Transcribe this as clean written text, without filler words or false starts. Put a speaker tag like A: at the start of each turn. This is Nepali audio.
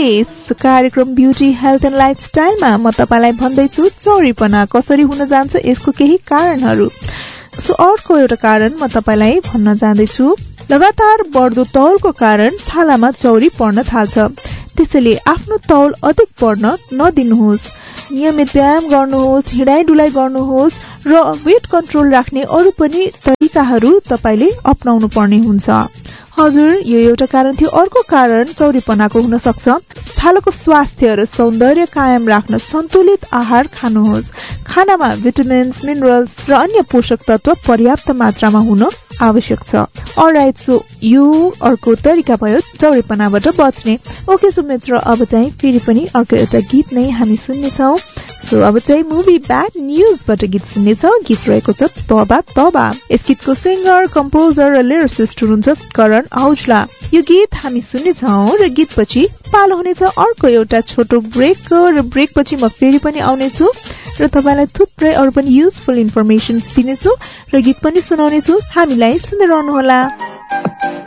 A: कार्यक्रम ब्युटी हेल्थ एन्ड लाइफस्टाइलमा म तपाईलाई भन्दैछु चौरीपना कसरी हुन जान्छ यसको केही कारणहरू। सो अर्को एउटा कारण म तपाईलाई भन्न जाँदैछु। लगातार बढ्दो तौलको कारण छालामा चौरी पर्न थाल्छ, त्यसैले आफ्नो तौल अधिक बढ्न नदिनुहोस्। नियमित व्यायाम गर्नुहोस्, हिँडाइ डुलाइ गर्नुहोस् र वेट कन्ट्रोल राख्ने अरू पनि तरिकाहरू तपाईले अपनाउनु पर्ने हुन्छ। हजुर, यो एउटा कारण थियो। अर्को कारण चौरीपनाको हुन सक्छ छालाको स्वास्थ्य र सौन्दर्य कायम राख्न सन्तुलित आहार खानुहोस्। खानामा भिटामिन्स, मिनरल्स र अन्य पोषक तत्व पर्याप्त मात्रामा हुन आवश्यक छ। अलराइट, सो यो अर्को तरिका भयो चौरीपनाबाट बच्ने। ओके सो मित्र, अब चाहिँ फेरि पनि अर्को एउटा गीत नै हामी सुन्नेछौँ। सो अब चाहिँ मुभी ब्याड न्युजबाट गीत सुन्नेछौँ। गीत रहेको छ तौबा तौबा। यस गीतको सिङ्गर, कम्पोजर र लिरिसिस्ट हुनुहुन्छ करण औजला। यो गीत हामी सुन्नेछौँ र गीतपछि पालो हुनेछ अर्को एउटा छोटो ब्रेकको, र ब्रेकपछि म फेरि पनि आउनेछु र तपाईलाई थुप्रै अरू पनि युजफुल इन्फर्मेसन दिनेछु र गीत पनि सुनाउनेछु। हामीलाई सुन्दै रहनुहोला।